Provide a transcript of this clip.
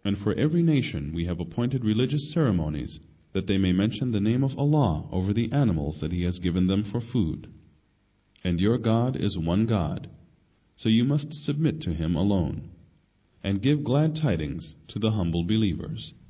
And for every nation we have appointed religious ceremonies, that they may mention the name of Allah over the animals that He has given them for food. And your God is one God, so you must submit to Him alone, and give glad tidings to the humble believers.